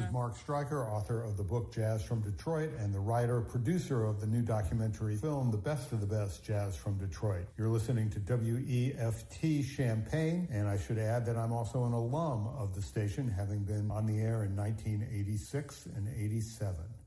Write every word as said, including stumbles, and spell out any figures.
is Mark Stryker, author of the book Jazz from Detroit and the writer, producer of the new documentary film, The Best of the Best, Jazz from Detroit. You're listening to W E F T Champaign, and I should add that I'm also an alum of the station, having been on the air in nineteen eighty-six and eighty-seven.